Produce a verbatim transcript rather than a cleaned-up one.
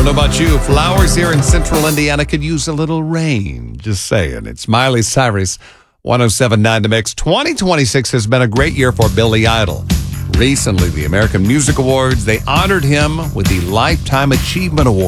don't know about you. Flowers here in central Indiana could use a little rain. Just saying. It's Miley Cyrus, one oh seven point nine The Mix. twenty twenty-six has been a great year for Billy Idol. Recently, the American Music Awards, they honored him with the Lifetime Achievement Award.